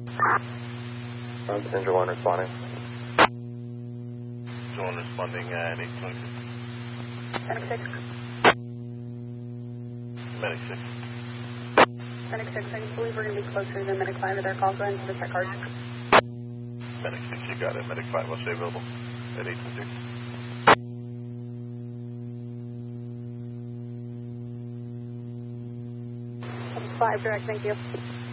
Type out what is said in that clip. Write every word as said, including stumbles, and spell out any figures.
Um, passenger one responding. Passenger one responding at eight twenty-six. Medic six. Medic six. Medic six, I believe we're going to be closer than Medic five with our call. Go ahead and put the check card. Medic six, you got it. Medic five will stay available at eight twenty-six. five direct, thank you.